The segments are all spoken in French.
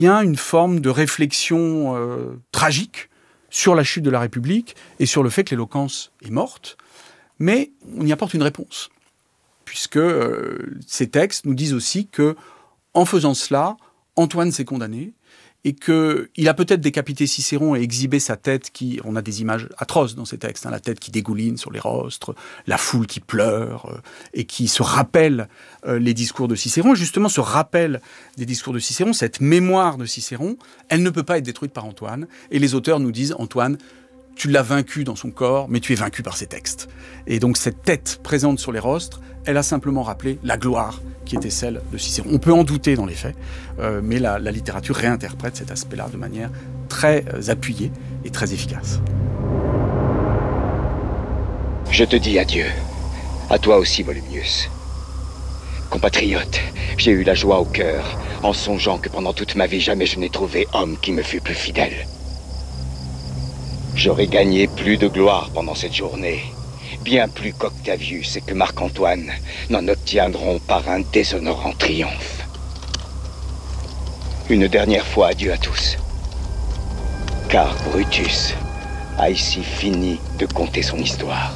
Il y a une forme de réflexion tragique sur la chute de la République et sur le fait que l'éloquence est morte, mais on y apporte une réponse, puisque ces textes nous disent aussi que, en faisant cela, Antoine s'est condamné, et qu'il a peut-être décapité Cicéron et exhibé sa tête on a des images atroces dans ces textes, la tête qui dégouline sur les rostres, la foule qui pleure, et qui se rappelle les discours de Cicéron. Et justement, ce rappel des discours de Cicéron, cette mémoire de Cicéron, elle ne peut pas être détruite par Antoine. Et les auteurs nous disent, Antoine, tu l'as vaincu dans son corps, mais tu es vaincu par ses textes. Et donc cette tête présente sur les rostres, elle a simplement rappelé la gloire qui était celle de Cicéron. On peut en douter dans les faits, mais la littérature réinterprète cet aspect-là de manière très appuyée et très efficace. Je te dis adieu. À toi aussi, Volumnius. Compatriote, j'ai eu la joie au cœur, en songeant que pendant toute ma vie, jamais je n'ai trouvé homme qui me fût plus fidèle. J'aurais gagné plus de gloire pendant cette journée, bien plus qu'Octavius et que Marc-Antoine n'en obtiendront par un déshonorant triomphe. Une dernière fois, adieu à tous. Car Brutus a ici fini de conter son histoire.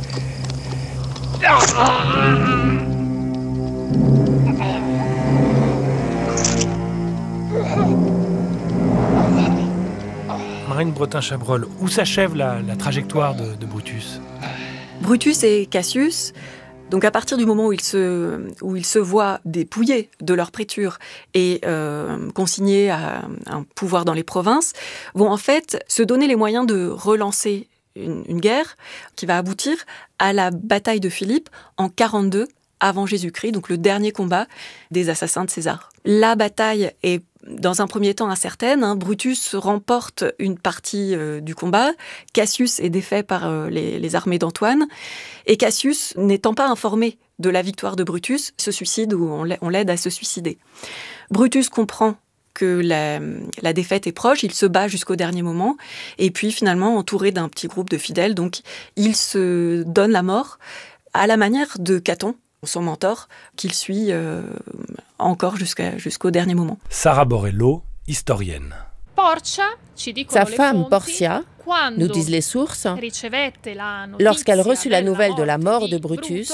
Marine Bretin-Chabrol, où s'achève la trajectoire de Brutus ? Brutus et Cassius, donc à partir du moment où ils se voient dépouillés de leur préture et consignés à un pouvoir dans les provinces, vont en fait se donner les moyens de relancer une guerre qui va aboutir à la bataille de Philippe en 42 avant Jésus-Christ, donc le dernier combat des assassins de César. La bataille est dans un premier temps incertaine. Brutus remporte une partie du combat. Cassius est défait par les armées d'Antoine. Et Cassius, n'étant pas informé de la victoire de Brutus, se suicide ou on l'aide à se suicider. Brutus comprend que la défaite est proche, il se bat jusqu'au dernier moment, et puis finalement, entouré d'un petit groupe de fidèles, donc il se donne la mort à la manière de Caton, son mentor, qu'il suit encore jusqu'au dernier moment. Sara Borello, historienne. Sa femme, Portia, nous disent les sources, lorsqu'elle reçut la nouvelle de la mort de Brutus,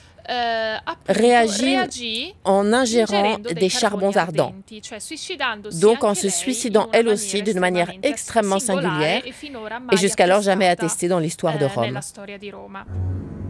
réagit en ingérant des charbons ardents, donc en se suicidant elle aussi d'une manière extrêmement singulière et jusqu'alors jamais attestée dans l'histoire de Rome.